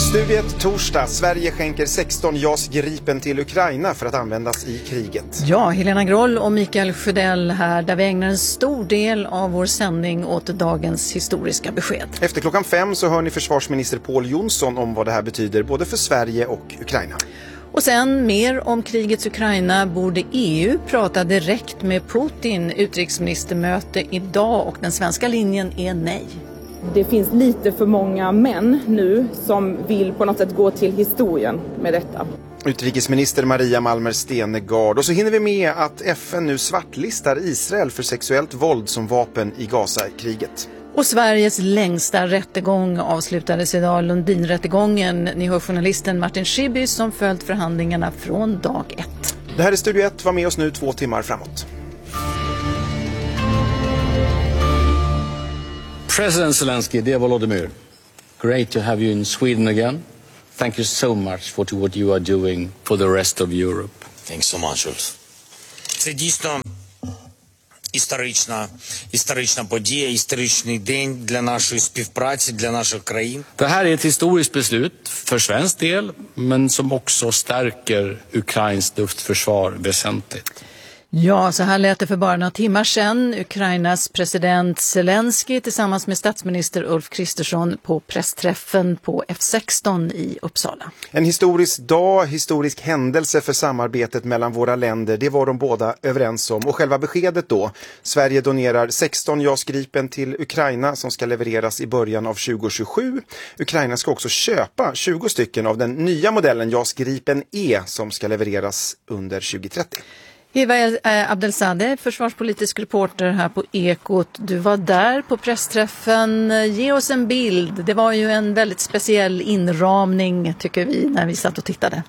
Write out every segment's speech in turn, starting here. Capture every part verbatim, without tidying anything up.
Studiet torsdag. Sverige skänker sexton JAS Gripen till Ukraina för att användas i kriget. Ja, Helena Groll och Mikael Sjödell här, där vi ägnar en stor del av vår sändning åt dagens historiska besked. Efter klockan fem så hör ni försvarsminister Pål Jonsson om vad det här betyder både för Sverige och Ukraina. Och sen mer om krigets Ukraina. Borde E U prata direkt med Putin? Utrikesministermöte idag och den svenska linjen är nej. Det finns lite för många män nu som vill på något sätt gå till historien med detta. Utrikesminister Maria Malmer Stenegard. Och så hinner vi med att F N nu svartlistar Israel för sexuellt våld som vapen i Gaza-kriget. Och Sveriges längsta rättegång avslutades idag, Lundinrättegången. Ni hör journalisten Martin Schibbye som följt förhandlingarna från dag ett. Det här är Studio ett, var med oss nu två timmar framåt. President Zelensky, dear Volodymyr, great to have you in Sweden again. Thank you so much for what you are doing for the rest of Europe. Thanks so much, Ulf. Це дійсно історична, історична подія, історичний день для нашої співпраці, для наших країн. Det här är ett historiskt beslut för svensk del, men som också stärker Ukrains luftförsvar väsentligt. Ja, så här lät det för bara några timmar sedan. Ukrainas president Zelensky tillsammans med statsminister Ulf Kristersson på pressträffen på F sexton i Uppsala. En historisk dag, historisk händelse för samarbetet mellan våra länder. Det var de båda överens om. Och själva beskedet då. Sverige donerar sexton JAS Gripen till Ukraina som ska levereras i början av tjugo tjugosju. Ukraina ska också köpa tjugo stycken av den nya modellen JAS Gripen E som ska levereras under tjugo trettio. Hiva Abdelsadeh, försvarspolitisk reporter här på Ekot. Du var där på pressträffen. Ge oss en bild. Det var ju en väldigt speciell inramning tycker vi när vi satt och tittade.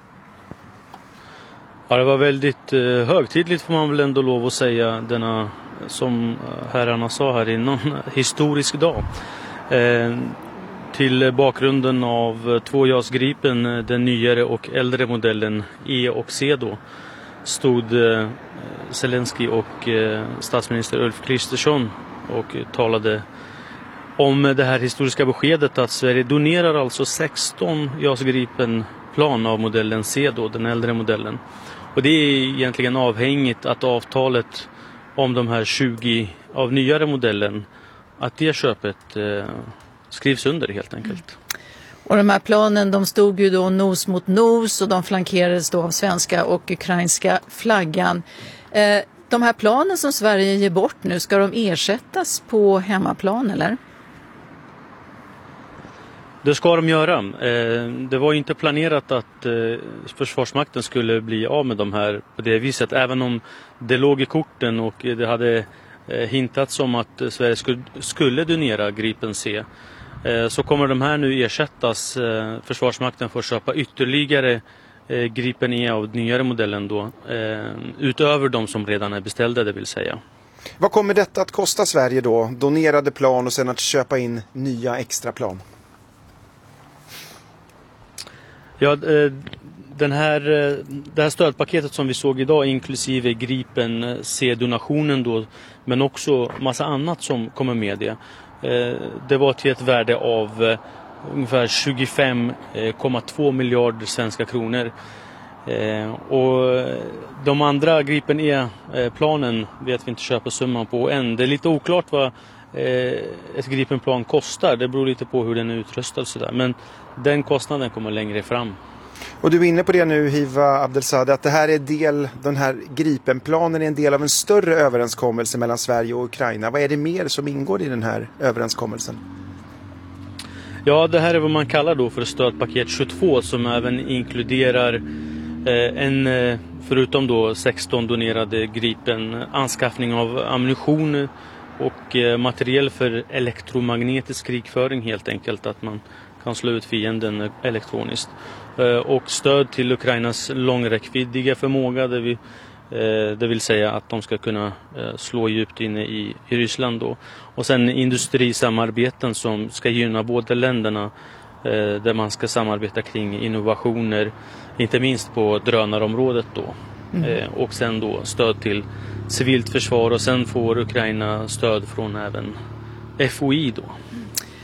Ja, det var väldigt eh, högtidligt får man väl ändå lov att säga. Denna, som herrarna sa här innan, historisk dag. Eh, till bakgrunden av två JAS Gripen, den nyare och äldre modellen E och C då, stod eh, Zelensky och eh, statsminister Ulf Kristersson och talade om det här historiska beskedet att Sverige donerar alltså sexton JAS Gripen-plan av modellen C då, den äldre modellen. Och det är egentligen avhängigt att avtalet om de här tjugo av nyare modellen, att det köpet eh, skrivs under helt enkelt. Och de här planen, de stod ju då nos mot nos och de flankerades då av svenska och ukrainska flaggan. Eh, de här planen som Sverige ger bort nu, ska de ersättas på hemmaplan eller? Det ska de göra. Eh, det var inte planerat att eh, Försvarsmakten skulle bli av med de här på det viset. Även om det låg i korten och det hade eh, hintats om att Sverige skulle, skulle donera Gripen C. Så kommer de här nu ersättas. Försvarsmakten får köpa ytterligare Gripen E av nyare modellen då, utöver de som redan är beställda, det vill säga. Vad kommer detta att kosta Sverige då? Donerade plan och sen att köpa in nya extra plan? Ja, den här, det här stödpaketet som vi såg idag inklusive Gripen C-donationen då, men också massa annat som kommer med det. Det var till ett värde av ungefär tjugofem komma två miljarder svenska kronor. Och de andra Gripen E-planen vet vi inte köpesumman på än. Det är lite oklart vad ett Gripenplan kostar. Det beror lite på hur den är utrustad och sådär. Men den kostnaden kommer längre fram. Och du är inne på det nu, Hiva Abdelsadeh, att det här är del, den här Gripenplanen är en del av en större överenskommelse mellan Sverige och Ukraina. Vad är det mer som ingår i den här överenskommelsen? Ja, det här är vad man kallar då för stödpaket tjugotvå som även inkluderar eh, en, eh, förutom då sexton donerade Gripen, anskaffning av ammunition och eh, materiell för elektromagnetisk krigföring helt enkelt, att man kan slå ut fienden elektroniskt. Och stöd till Ukrainas långräckviddiga förmåga, det vill, det vill säga att de ska kunna slå djupt inne i, i Ryssland då. Och sen industrisamarbeten som ska gynna båda länderna, där man ska samarbeta kring innovationer, inte minst på drönarområdet då. Mm. Och sen då stöd till civilt försvar, och sen får Ukraina stöd från även F O I då.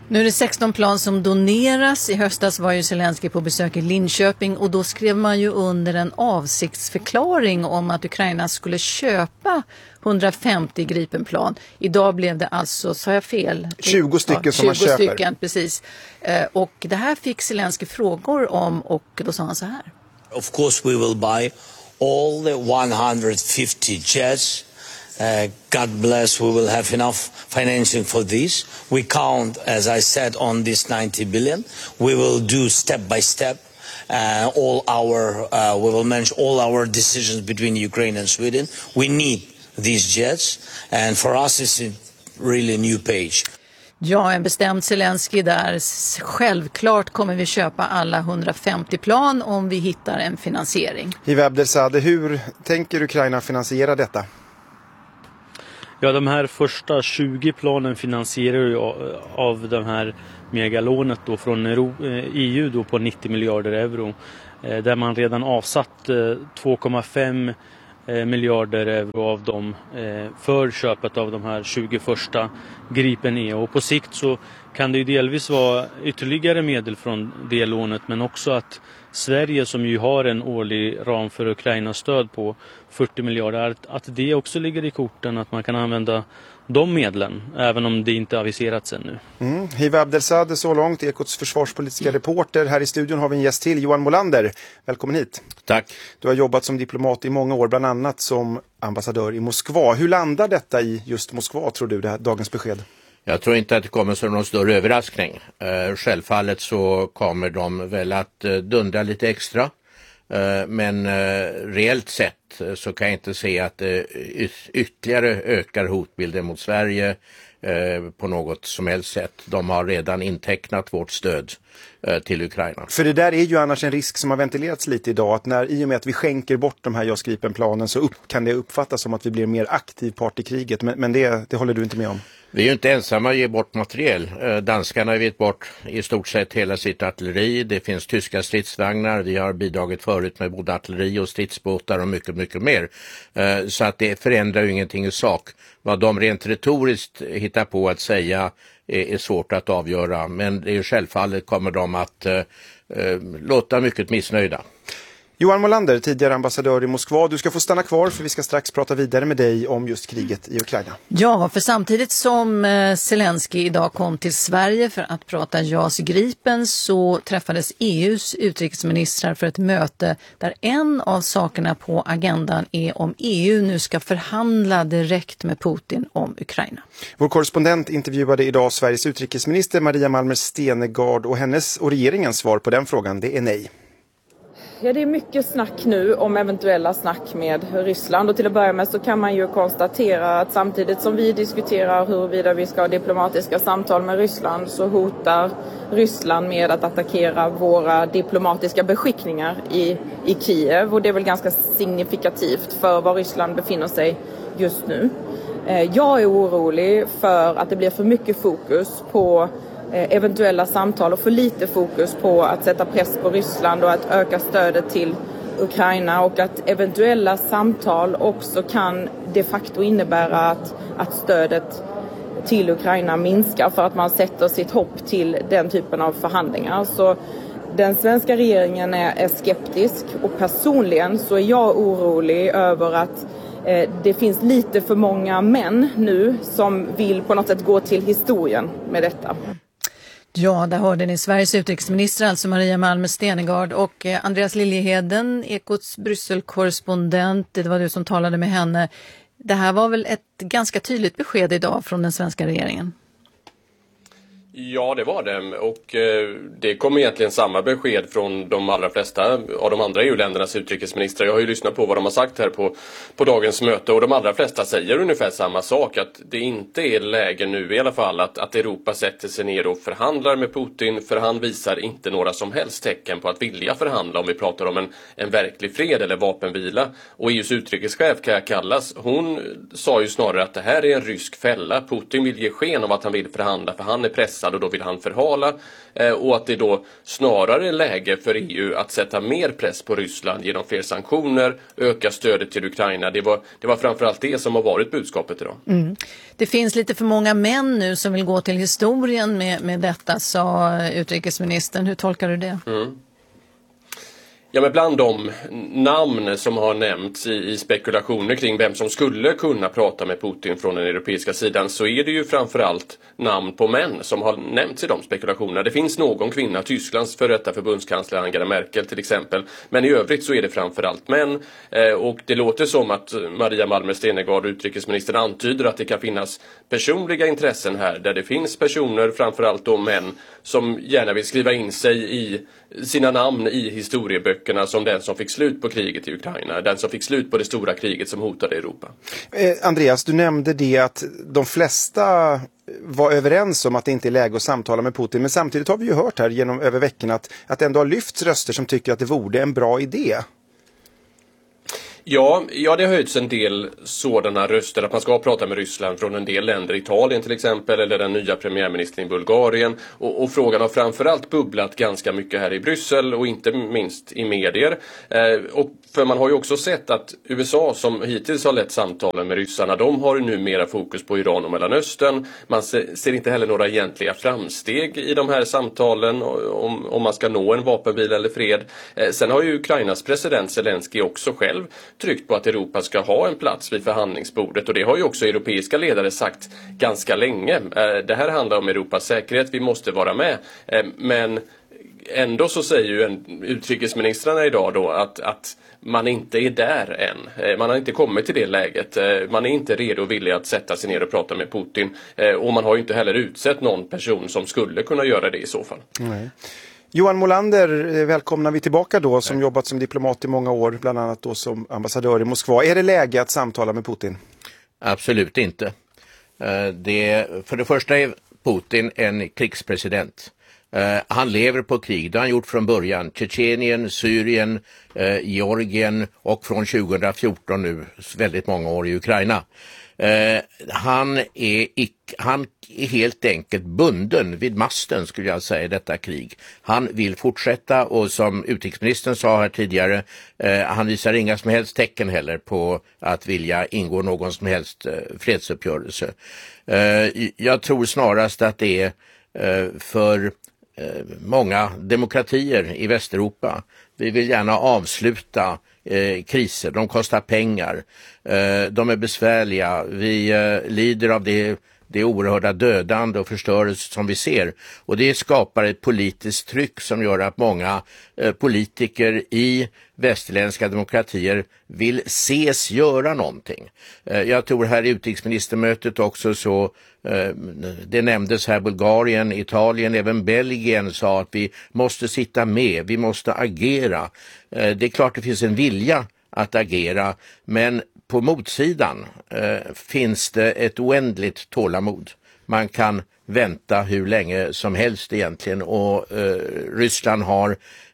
Nu är det sexton plan som doneras. I höstas var ju Zelensky på besök i Linköping och då skrev man ju under en avsiktsförklaring om att Ukraina skulle köpa hundrafemtio Gripenplan. Idag blev det alltså, sa jag fel? tjugo stycken ja, som man köper. tjugo stycken, precis. Och det här fick Zelensky frågor om och då sa han så här. Of course we will buy all the one hundred fifty jets. Uh, God bless, we will have enough financing for this. We count, as I said, on this ninety billion. We will do step by step uh, all our, uh, we will manage all our decisions between Ukraine and Sweden. We need these jets, and for us it's a really new page. Ja, en bestämd Zelensky där. Självklart kommer vi köpa alla hundrafemtio plan om vi hittar en finansiering. Hiva Abdelzadeh, hur tänker Ukraina finansiera detta? Ja, de här första tjugo planen finansierar ju av det här megalånet då från E U då på nittio miljarder euro. Där man redan avsatt två komma fem miljarder euro av dem för köpet av de här tjugo första Gripen E. Och på sikt så kan det ju delvis vara ytterligare medel från det lånet, men också att Sverige, som ju har en årlig ram för Ukrainas stöd på fyrtio miljarder, att det också ligger i korten att man kan använda de medlen, även om det inte aviserats ännu. Mm. Hiva Abdelzadeh så långt, Ekots försvarspolitiska reporter. Här i studion har vi en gäst till, Johan Molander. Välkommen hit. Tack. Du har jobbat som diplomat i många år, bland annat som ambassadör i Moskva. Hur landar detta i just Moskva, tror du, det här, dagens besked? Jag tror inte att det kommer som någon större överraskning. Eh, självfallet så kommer de väl att eh, dundra lite extra. Eh, men eh, reellt sett eh, så kan jag inte se att det eh, ytterligare ökar hotbilden mot Sverige eh, på något som helst sätt. De har redan intecknat vårt stöd eh, till Ukraina. För det där är ju annars en risk som har ventilerats lite idag. Att när, i och med att vi skänker bort de här JAS Gripen-planen så upp, kan det uppfattas som att vi blir mer aktiv part i kriget. Men, men det, det håller du inte med om? Vi är ju inte ensamma att ge bort materiel. Danskarna har gett bort i stort sett hela sitt artilleri. Det finns tyska stridsvagnar. Vi har bidragit förut med både artilleri och stridsbåtar och mycket, mycket mer. Så att det förändrar ju ingenting i sak. Vad de rent retoriskt hittar på att säga är svårt att avgöra. Men det är ju självfallet kommer de att låta mycket missnöjda. Johan Molander, tidigare ambassadör i Moskva. Du ska få stanna kvar för vi ska strax prata vidare med dig om just kriget i Ukraina. Ja, för samtidigt som Zelensky idag kom till Sverige för att prata JAS Gripen så träffades E U:s utrikesministrar för ett möte där en av sakerna på agendan är om E U nu ska förhandla direkt med Putin om Ukraina. Vår korrespondent intervjuade idag Sveriges utrikesminister Maria Malmer Stenergard och hennes och regeringens svar på den frågan, det är nej. Ja, det är mycket snack nu om eventuella snack med Ryssland och till att börja med så kan man ju konstatera att samtidigt som vi diskuterar huruvida vi ska ha diplomatiska samtal med Ryssland så hotar Ryssland med att attackera våra diplomatiska beskickningar i, i Kiev och det är väl ganska signifikativt för var Ryssland befinner sig just nu. Jag är orolig för att det blir för mycket fokus på eventuella samtal och för lite fokus på att sätta press på Ryssland och att öka stödet till Ukraina och att eventuella samtal också kan de facto innebära att, att stödet till Ukraina minskar för att man sätter sitt hopp till den typen av förhandlingar. Så den svenska regeringen är, är skeptisk och personligen så är jag orolig över att eh, det finns lite för många män nu som vill på något sätt gå till historien med detta. Ja, där hörde ni Sveriges utrikesminister, alltså Maria Malmer Stenergard och Andreas Liljeheden, Ekots Brysselkorrespondent. Det var du som talade med henne. Det här var väl ett ganska tydligt besked idag från den svenska regeringen? Ja, det var det. Och eh, det kom egentligen samma besked från de allra flesta av de andra E U-ländernas utrikesministrar. Jag har ju lyssnat på vad de har sagt här på, på dagens möte och de allra flesta säger ungefär samma sak. Att det inte är läge nu i alla fall att, att Europa sätter sig ner och förhandlar med Putin. För han visar inte några som helst tecken på att vilja förhandla om vi pratar om en, en verklig fred eller vapenvila. Och E U:s utrikeschef Kaja Kallas, hon sa ju snarare att det här är en rysk fälla. Putin vill ge sken av att han vill förhandla för han är pressad Ryssland och då vill han förhala eh, och att det då snarare är läge för E U att sätta mer press på Ryssland genom fler sanktioner, öka stödet till Ukraina. Det var, det var framförallt det som har varit budskapet idag. Mm. Det finns lite för många män nu som vill gå till historien med, med detta, sa utrikesministern. Hur tolkar du det? Mm. Ja, men bland de namn som har nämnts i, i spekulationer kring vem som skulle kunna prata med Putin från den europeiska sidan, så är det ju framförallt namn på män som har nämnts i de spekulationerna. Det finns någon kvinna, Tysklands för detta förbundskansler Angela Merkel till exempel, men i övrigt så är det framförallt män. Eh, och det låter som att Maria Malmer Stenergard, utrikesministern, antyder att det kan finnas personliga intressen här, där det finns personer, framförallt då män, som gärna vill skriva in sig i sina namn i historieböckerna som den som fick slut på kriget i Ukraina, den som fick slut på det stora kriget som hotade Europa. Eh, Andreas, du nämnde det att de flesta var överens om att det inte är läge att samtala med Putin, men samtidigt har vi ju hört här genom över veckan att, att det ändå har lyfts röster som tycker att det vore en bra idé. Ja, ja, det har höjts en del sådana röster att man ska prata med Ryssland från en del länder, Italien till exempel, eller den nya premiärministern i Bulgarien. Och, och frågan har framförallt bubblat ganska mycket här i Bryssel och inte minst i medier. Eh, och för man har ju också sett att U S A, som hittills har lett samtalen med ryssarna, de har nu mera fokus på Iran och Mellanöstern. Man ser, ser inte heller några egentliga framsteg i de här samtalen om, om man ska nå en vapenvila eller fred. Eh, sen har ju Ukrainas president Zelensky också själv tryckt på att Europa ska ha en plats vid förhandlingsbordet, och det har ju också europeiska ledare sagt ganska länge. Det här handlar om Europas säkerhet, vi måste vara med. Men ändå så säger ju en, utrikesministrarna idag då att, att man inte är där än. Man har inte kommit till det läget. Man är inte redo och villig att sätta sig ner och prata med Putin, och man har ju inte heller utsett någon person som skulle kunna göra det i så fall. Nej. Johan Molander, välkomnar vi tillbaka då, som jobbat som diplomat i många år, bland annat då som ambassadör i Moskva. Är det läge att samtala med Putin? Absolut inte. Det, för det första är Putin en krigspresident. Han lever på krig, det har han gjort från början. Tjetjenien, Syrien, Georgien och från tjugohundrafjorton nu väldigt många år i Ukraina. Uh, han, är ick, han är helt enkelt bunden vid masten, skulle jag säga, i detta krig. Han vill fortsätta, och som utrikesministern sa här tidigare, uh, han visar inga som helst tecken heller på att vilja ingå någon som helst uh, fredsuppgörelse. Uh, jag tror snarast att det är uh, för uh, många demokratier i Västeuropa. Vi vill gärna avsluta Eh, kriser, de kostar pengar, eh, de är besvärliga, vi eh, lider av det, det oerhörda dödande och förstörelse som vi ser, och det skapar ett politiskt tryck som gör att många eh, politiker i västerländska demokratier vill ses göra någonting. Eh, jag tror här i utrikesministermötet också så eh, det nämndes här Bulgarien, Italien, även Belgien sa att vi måste sitta med, vi måste agera. Eh, det är klart det finns en vilja att agera, men på motsidan eh, finns det ett oändligt tålamod. Man kan vänta hur länge som helst egentligen, och eh, Ryssland har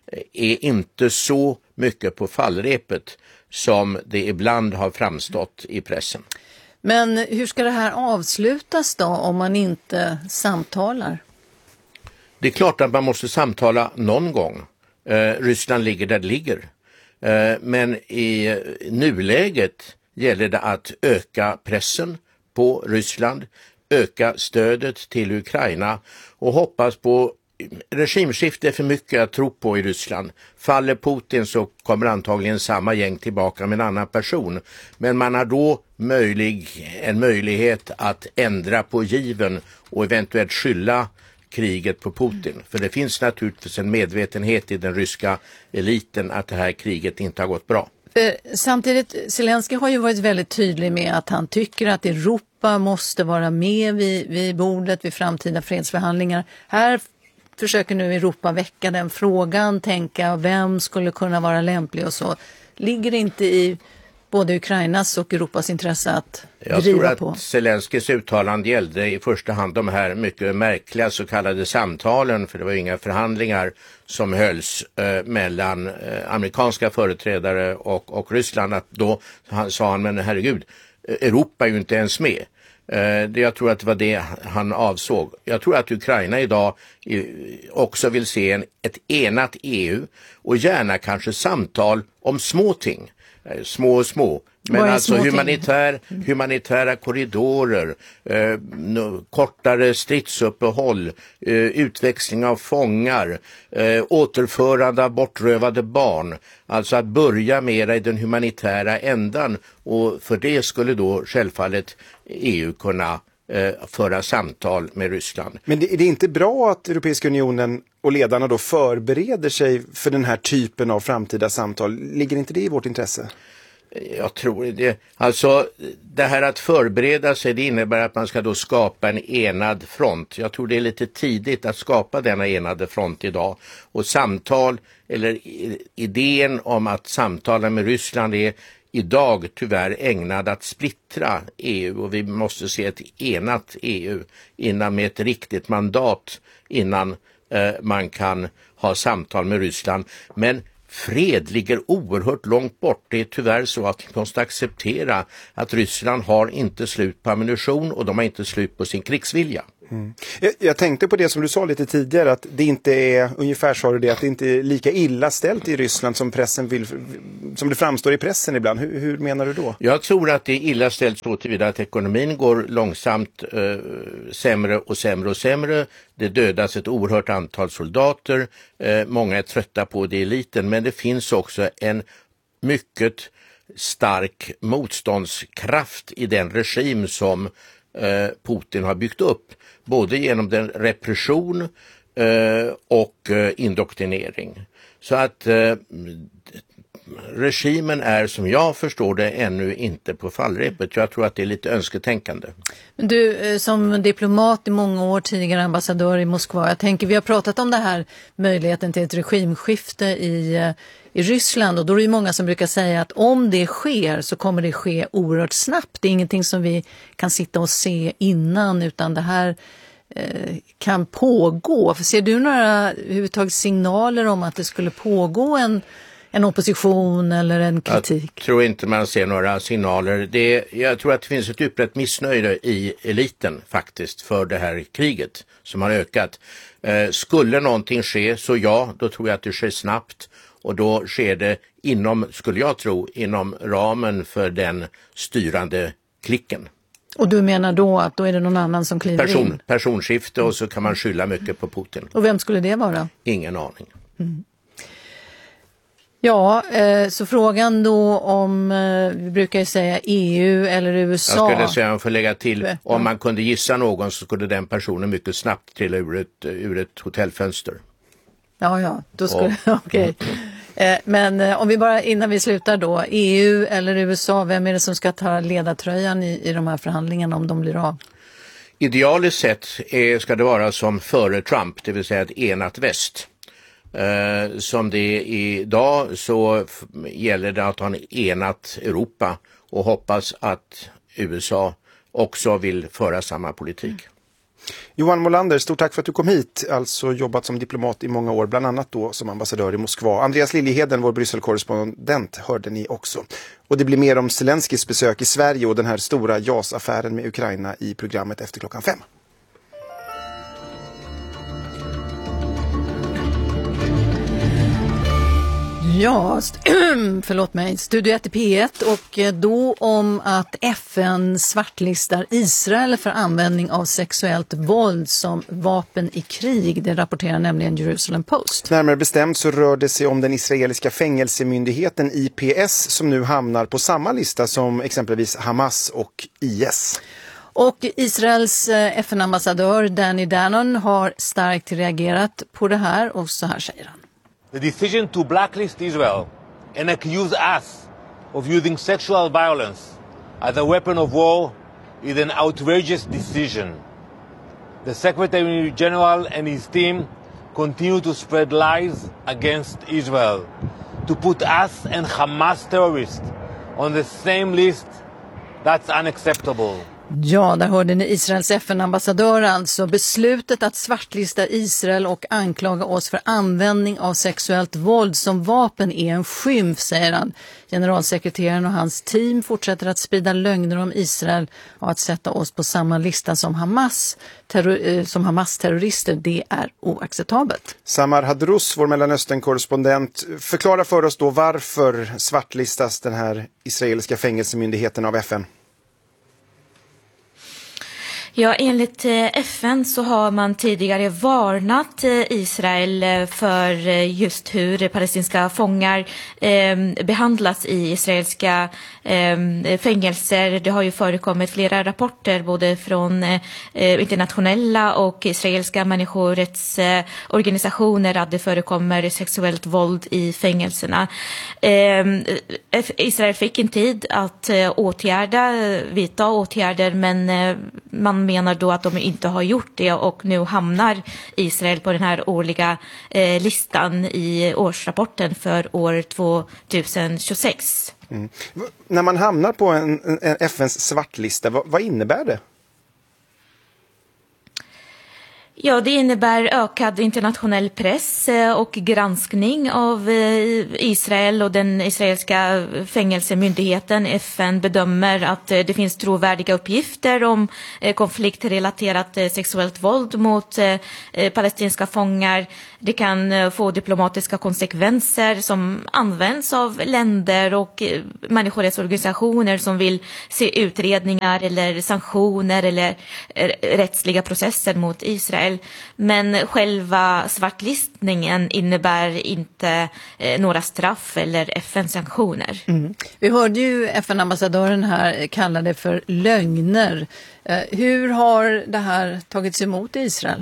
är inte så mycket på fallrepet som det ibland har framstått i pressen. Men hur ska det här avslutas då om man inte samtalar? Det är klart att man måste samtala någon gång. Eh, Ryssland ligger där det ligger. Eh, men i nuläget gäller det att öka pressen på Ryssland, öka stödet till Ukraina och hoppas på regimskifte. Är för mycket att tro på i Ryssland. Faller Putin så kommer antagligen samma gäng tillbaka med en annan person. Men man har då möjlig, en möjlighet att ändra på given och eventuellt skylla kriget på Putin. För det finns naturligtvis en medvetenhet i den ryska eliten att det här kriget inte har gått bra. Samtidigt, Zelensky har ju varit väldigt tydlig med att han tycker att Europa måste vara med vid, vid bordet vid framtida fredsförhandlingar. Här försöker nu Europa väcka den frågan, tänka vem skulle kunna vara lämplig och så. Ligger det inte i både Ukrainas och Europas intresse att Jag driva tror att på? Zelenskys uttalande gällde i första hand de här mycket märkliga så kallade samtalen, för det var inga förhandlingar som hölls eh, mellan eh, amerikanska företrädare och, och Ryssland. Att då han, sa han, men herregud, Europa är ju inte ens med. Eh, det, jag tror att det var det han avsåg. Jag tror att Ukraina idag i, också vill se en, ett enat E U och gärna kanske samtal om små ting. Eh, små och små. Men alltså humanitär, humanitära korridorer, eh, kortare stridsuppehåll, eh, utväxling av fångar, eh, återförande av bortrövade barn. Alltså att börja mera i den humanitära ändan, och för det skulle då självfallet E U kunna eh, föra samtal med Ryssland. Men det, det är inte bra att Europeiska unionen och ledarna då förbereder sig för den här typen av framtida samtal? Ligger inte det i vårt intresse? Jag tror det. Alltså det här att förbereda sig, det innebär att man ska då skapa en enad front. Jag tror det är lite tidigt att skapa denna enade front idag. Och samtal, eller idén om att samtala med Ryssland är idag tyvärr ägnad att splittra E U, och vi måste se ett enat E U innan med ett riktigt mandat innan eh, man kan ha samtal med Ryssland. Men fred ligger oerhört långt bort. Det är tyvärr så att vi måste acceptera att Ryssland har inte slut på ammunition och de har inte slut på sin krigsvilja. Mm. Jag, jag tänkte på det som du sa lite tidigare, att det inte är, ungefär sa du det, att det inte är lika illa ställt i Ryssland som pressen vill, som det framstår i pressen ibland. Hur, hur menar du då? Jag tror att det är illa ställt så tillvida att ekonomin går långsamt eh, sämre och sämre och sämre. Det dödas ett oerhört antal soldater. Eh, många är trötta på det i eliten, men det finns också en mycket stark motståndskraft i den regim som eh, Putin har byggt upp. Både genom den repression eh, och eh, indoktrinering. Så att eh, regimen är, som jag förstår det, ännu inte på fallrepet. Jag tror att det är lite önsketänkande. Men du, som diplomat i många år, tidigare ambassadör i Moskva, jag tänker, vi har pratat om det här möjligheten till ett regimskifte i, i Ryssland, och då är det många som brukar säga att om det sker så kommer det ske oerhört snabbt. Det är ingenting som vi kan sitta och se innan, utan det här eh, kan pågå. För ser du några överhuvudtaget signaler om att det skulle pågå en En opposition eller en kritik? Jag tror inte man ser några signaler. Det, jag tror att det finns ett utbrett missnöje i eliten faktiskt för det här kriget som har ökat. Eh, skulle någonting ske, så ja, då tror jag att det sker snabbt. Och då sker det inom, skulle jag tro, inom ramen för den styrande klicken. Och du menar då att då är det någon annan som kliver Person, in? Personskifte, och så kan man skylla mycket på Putin. Och vem skulle det vara? Ingen aning. Mm. Ja, eh, så frågan då om, eh, vi brukar ju säga E U eller U S A. Jag skulle säga, om för lägga till, om man kunde gissa någon så skulle den personen mycket snabbt trilla ur ett, ur ett hotellfönster. Ja, ja, då skulle, ja. okej. Okay. Eh, men eh, om vi bara, innan vi slutar då, E U eller U S A, vem är det som ska ta ledartröjan i, i de här förhandlingarna om de blir av? Idealiskt sett är, ska det vara som före Trump, det vill säga ett enat väst. Uh, som det är idag så f- gäller det att ha en enat Europa, och hoppas att U S A också vill föra samma politik. Johan Molander, stort tack för att du kom hit. Alltså jobbat som diplomat i många år, bland annat då som ambassadör i Moskva. Andreas Liljeheden, vår Bryssel-korrespondent, hörde ni också. Och det blir mer om Zelenskis besök i Sverige och den här stora J A S-affären med Ukraina i programmet efter klockan fem. Ja, st- förlåt mig, Studio ett i P ett, och då om att F N svartlistar Israel för användning av sexuellt våld som vapen i krig. Det rapporterar nämligen Jerusalem Post. Närmare bestämt så rör det sig om den israeliska fängelsemyndigheten I P S som nu hamnar på samma lista som exempelvis Hamas och I S. Och Israels F N-ambassadör Danny Danon har starkt reagerat på det här, och så här säger han. The decision to blacklist Israel and accuse us of using sexual violence as a weapon of war is an outrageous decision. The Secretary General and his team continue to spread lies against Israel, to put us and Hamas terrorists on the same list. That's unacceptable. Ja, där hörde ni Israels F N-ambassadör alltså. Beslutet att svartlista Israel och anklaga oss för användning av sexuellt våld som vapen är en skymf, säger han. Generalsekreteraren och hans team fortsätter att sprida lögner om Israel och att sätta oss på samma lista som Hamas, terror, som Hamas-terrorister. Det är oacceptabelt. Samar Hadrous, vår Mellanöstern-korrespondent, förklara för oss då varför svartlistas den här israeliska fängelsemyndigheten av F N? Ja, enligt F N så har man tidigare varnat Israel för just hur palestinska fångar eh, behandlas i israeliska eh, fängelser. Det har ju förekommit flera rapporter både från eh, internationella och israeliska människorättsorganisationer eh, att det förekommer sexuellt våld i fängelserna. Eh, Israel fick en tid att eh, åtgärda, vidta åtgärder, men eh, man menar då att de inte har gjort det och nu hamnar Israel på den här årliga eh, listan i årsrapporten för år tjugohundratjugosex. Mm. När man hamnar på en, en F N:s svartlista, vad, vad innebär det? Ja, det innebär ökad internationell press och granskning av Israel, och den israeliska fängelsemyndigheten F N bedömer att det finns trovärdiga uppgifter om konfliktrelaterat sexuellt våld mot palestinska fångar. Det kan få diplomatiska konsekvenser som används av länder och människorättsorganisationer som vill se utredningar eller sanktioner eller rättsliga processer mot Israel. Men själva svartlistningen innebär inte eh, några straff eller F N-sanktioner. Mm. Vi hörde ju F N-ambassadören här kalla det för lögner. Eh, hur har det här tagits emot i Israel?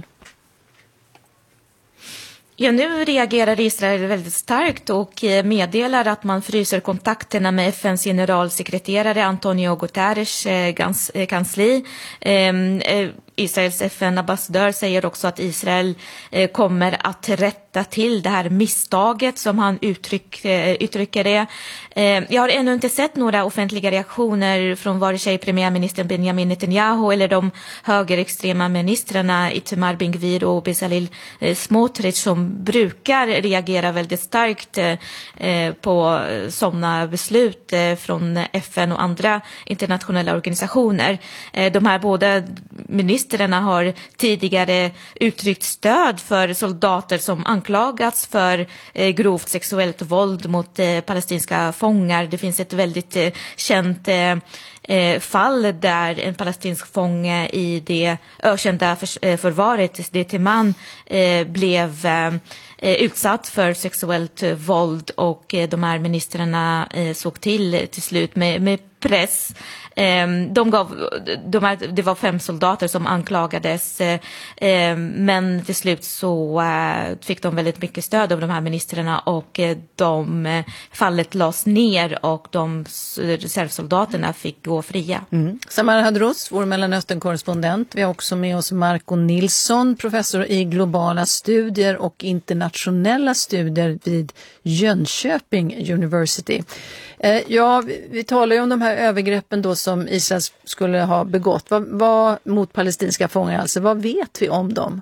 Ja, nu reagerar Israel väldigt starkt och meddelar att man fryser kontakterna med F N:s generalsekreterare Antonio Guterres kansli. Israels F N-ambassadör säger också att Israel kommer att rätta till det här misstaget, som han uttryck, uttrycker det. Jag har ännu inte sett några offentliga reaktioner från vare sig premiärministern Benjamin Netanyahu eller de högerextrema ministrarna Itamar Ben-Gvir och Bezalel Smotrich, som brukar reagera väldigt starkt på sådana beslut från F N och andra internationella organisationer. De här båda ministrarna har tidigare uttryckt stöd för soldater som anklagats för eh, grovt sexuellt våld mot eh, palestinska fångar. Det finns ett väldigt eh, känt eh, fall där en palestinsk fånge i det ökända för, förvaret, det Timan, eh, blev eh, utsatt för sexuellt våld, och eh, de här ministrarna eh, såg till till slut med, med press. De gav, de här, det var fem soldater som anklagades, men till slut så fick de väldigt mycket stöd av de här ministrarna, och de fallet lades ner och de reservsoldaterna fick gå fria. Mm. Samar Hadrous, vår Mellanöstern-korrespondent. Vi har också med oss Marco Nilsson, professor i globala studier och internationella studier vid Jönköping University. Ja, vi talar ju om de här övergreppen då som Israel skulle ha begått. Vad, vad mot palestinska fångar, alltså vad vet vi om dem?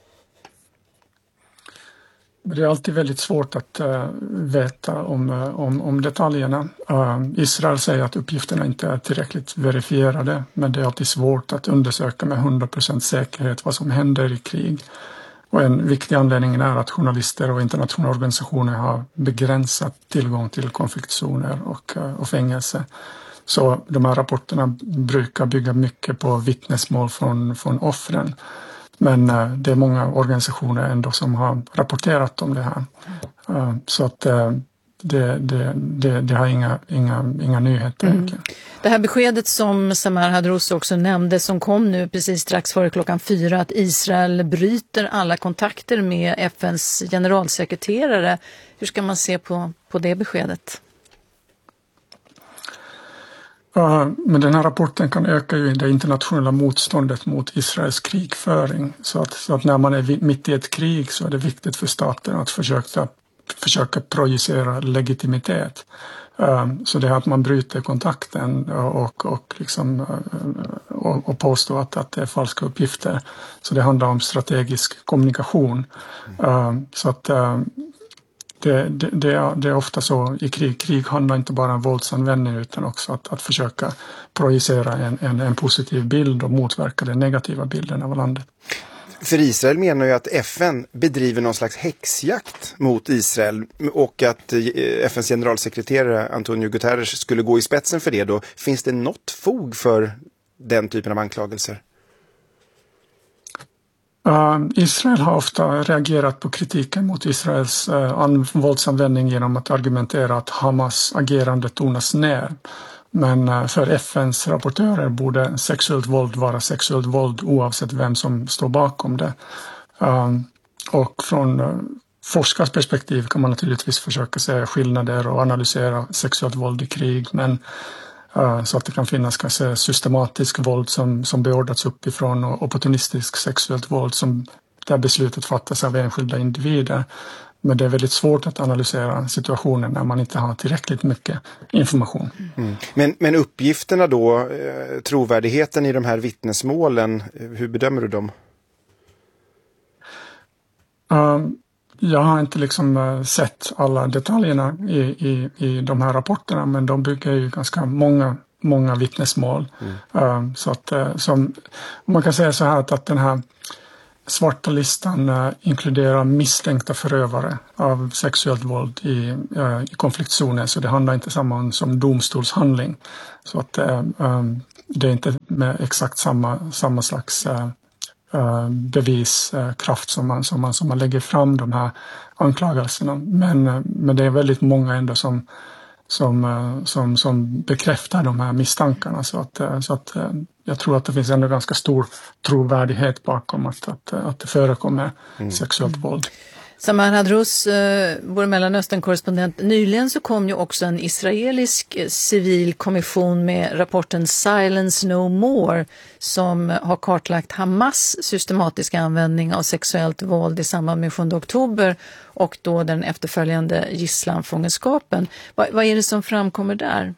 Det är alltid väldigt svårt att uh, veta om, uh, om, om detaljerna. Uh, Israel säger att uppgifterna inte är tillräckligt verifierade, men det är alltid svårt att undersöka med hundra procent säkerhet vad som händer i krig. Och en viktig anledning är att journalister och internationella organisationer har begränsat tillgång till konfliktzoner och, och fängelse. Så de här rapporterna brukar bygga mycket på vittnesmål från, från offren. Men uh, det är många organisationer ändå som har rapporterat om det här. Uh, så att uh, det, det, det, det har inga, inga, inga nyheter mm. egentligen. Det här beskedet som Samar Hadrous också nämnde, som kom nu precis strax före klockan fyra, att Israel bryter alla kontakter med F N:s generalsekreterare. Hur ska man se på, på det beskedet? Uh, men den här rapporten kan öka ju det internationella motståndet mot Israels krigföring. Så att, så att när man är mitt i ett krig så är det viktigt för staten att försöka, försöka projicera legitimitet. Uh, så det är att man bryter kontakten och, och, liksom, uh, och, och påstå att, att det är falska uppgifter. Så det handlar om strategisk kommunikation. Mm. Uh, så att uh, det, det, det, är, det är ofta så i krig. Krig handlar inte bara om våldsanvändning utan också att, att försöka projicera en, en, en positiv bild och motverka den negativa bilden av landet. För Israel menar ju att F N bedriver någon slags häxjakt mot Israel och att F N:s generalsekreterare Antonio Guterres skulle gå i spetsen för det. Då finns det något fog för den typen av anklagelser? Uh, Israel har ofta reagerat på kritiken mot Israels uh, våldsanvändning genom att argumentera att Hamas agerande tonas ner. Men uh, för F N:s rapportörer borde sexuellt våld vara sexuellt våld oavsett vem som står bakom det. Uh, och från uh, forskars perspektiv kan man naturligtvis försöka se skillnader och analysera sexuellt våld i krig. Men uh, så att det kan finnas kanske systematisk våld som, som beordrats uppifrån och opportunistisk sexuellt våld som där beslutet fattas av enskilda individer. Men det är väldigt svårt att analysera situationen när man inte har tillräckligt mycket information. Mm. Men, men uppgifterna då, eh, trovärdigheten i de här vittnesmålen, hur bedömer du dem? Um, jag har inte liksom uh, sett alla detaljerna i, i, i de här rapporterna, men de bygger ju ganska många, många vittnesmål. Mm. Um, så att, uh, som, man kan säga så här att, att den här svarta listan uh, inkluderar misstänkta förövare av sexuellt våld i, uh, i konfliktzoner. Så det handlar inte samma som domstolshandling. Så att uh, um, det är inte med exakt samma, samma slags uh, uh, beviskraft uh, som, man, som, man, som man lägger fram de här anklagelserna. Men, uh, men det är väldigt många ändå som, som, uh, som, som bekräftar de här misstankarna. Så att, uh, så att uh, jag tror att det finns ändå ganska stor trovärdighet bakom att, att, att det förekommer mm. sexuellt våld. Samar Hadrouz, eh, vår Mellanöstern-korrespondent, nyligen så kom ju också en israelisk eh, civil kommission med rapporten Silence No More som har kartlagt Hamas systematiska användning av sexuellt våld i samband med sjunde oktober och då den efterföljande gisslanfångenskapen. Va, vad är det som framkommer där?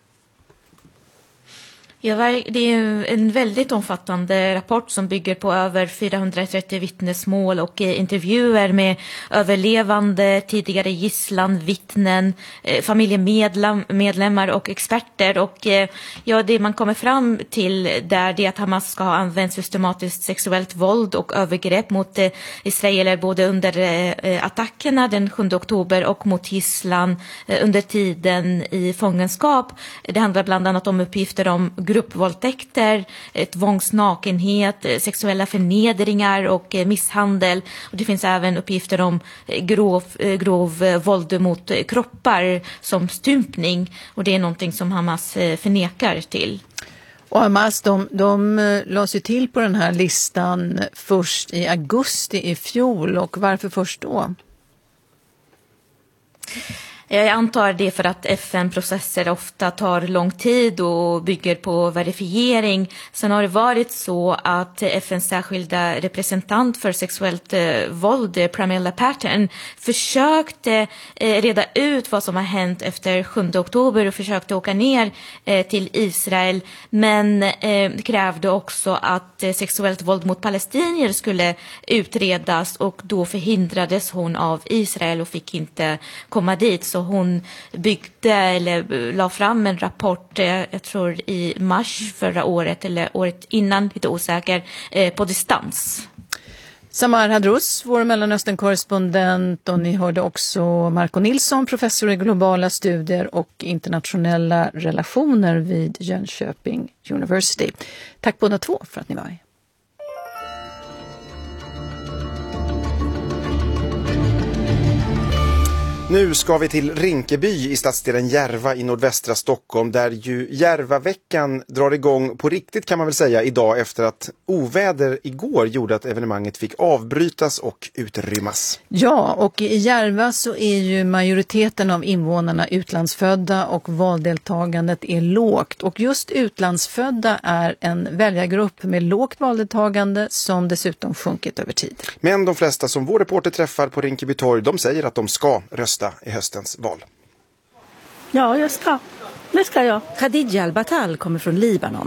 Ja, det är en väldigt omfattande rapport som bygger på över fyrahundratrettio vittnesmål och intervjuer med överlevande, tidigare gisslan, vittnen, familjemedlemmar och experter. Och ja, det man kommer fram till där det är att Hamas ska ha använt systematiskt sexuellt våld och övergrepp mot israeler både under attackerna den sjunde oktober och mot gisslan under tiden i fångenskap. Det handlar bland annat om uppgifter om gruppvåldtäkter, tvångsnakenhet, sexuella förnedringar och misshandel. Och det finns även uppgifter om grov, grov våld mot kroppar som stympning. Och det är någonting som Hamas förnekar till. Och Hamas, de, de lades ju till på den här listan först i augusti i fjol. Och varför först då? Jag antar det för att F N-processer ofta tar lång tid och bygger på verifiering. Sen har det varit så att F N:s särskilda representant för sexuellt eh, våld, Pramila Patten, försökte eh, reda ut vad som har hänt efter sjunde oktober och försökte åka ner eh, till Israel. Men eh, krävde också att eh, sexuellt våld mot palestinier skulle utredas och då förhindrades hon av Israel och fick inte komma dit. Så hon byggde eller la fram en rapport, jag tror i mars förra året eller året innan, lite osäker, på distans. Samar Hadrouz, vår Mellanöstern-korrespondent, och ni hörde också Marco Nilsson, professor i globala studier och internationella relationer vid Jönköping University. Tack båda två för att ni var här. Nu ska vi till Rinkeby i stadsdelen Järva i nordvästra Stockholm där ju Järvaveckan drar igång på riktigt kan man väl säga idag efter att oväder igår gjorde att evenemanget fick avbrytas och utrymmas. Ja, och i Järva så är ju majoriteten av invånarna utlandsfödda och valdeltagandet är lågt. Och just utlandsfödda är en väljargrupp med lågt valdeltagande som dessutom sjunkit över tid. Men de flesta som vår reporter träffar på Rinkeby torg, de säger att de ska rösta i höstens val. Ja, jag ska. Det ska jag. Khadija Al-Batal kommer från Libanon.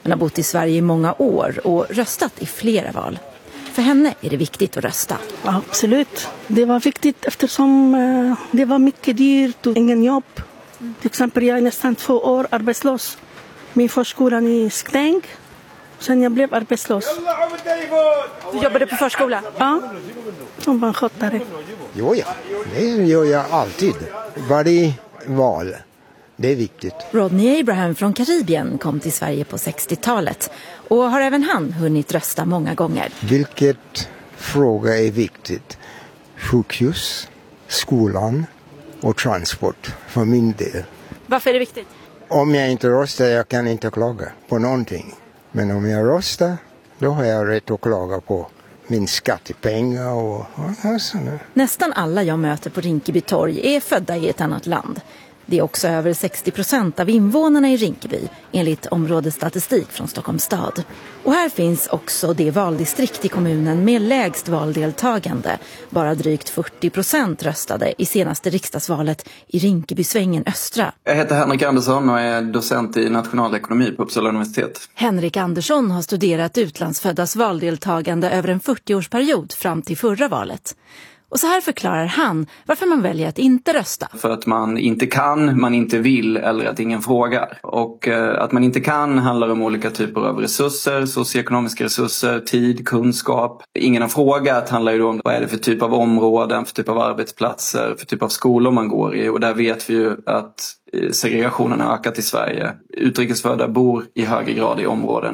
men har bott i Sverige i många år och röstat i flera val. För henne är det viktigt att rösta. Ja, absolut. Det var viktigt eftersom eh, det var mycket dyrt och ingen jobb. Till exempel jag är nästan två år arbetslös. Min förskolan är stängd. Sen jag blev arbetslös. Du jobbade på förskola? Ja, som barnskötare. Jo, ja. Det gör jag alltid. Varje val. Det är viktigt. Rodney Abraham från Karibien kom till Sverige på sextiotalet och har även han hunnit rösta många gånger. Vilket fråga är viktigt? Sjukhus, skolan och transport för min del. Varför är det viktigt? Om jag inte röstar jag kan inte klaga på någonting. Men om jag röstar då har jag rätt att klaga på min skattepengar och, och sådär. Nästan alla jag möter på Rinkeby torg är födda i ett annat land. Det är också över sextio procent av invånarna i Rinkeby, enligt områdesstatistik från Stockholms stad. Och här finns också det valdistrikt i kommunen med lägst valdeltagande. Bara drygt fyrtio procent röstade i senaste riksdagsvalet i Rinkebysvängen Östra. Jag heter Henrik Andersson och är docent i nationalekonomi på Uppsala universitet. Henrik Andersson har studerat utlandsföddas valdeltagande över en fyrtioårsperiod fram till förra valet. Och så här förklarar han varför man väljer att inte rösta. För att man inte kan, man inte vill eller att ingen frågar. Och eh, att man inte kan handlar om olika typer av resurser, socioekonomiska resurser, tid, kunskap. Ingen har frågat handlar ju då om vad är det för typ av områden, för typ av arbetsplatser, för typ av skolor man går i. Och där vet vi ju att segregationen har ökat i Sverige. Utrikesfödda bor i högre grad i områden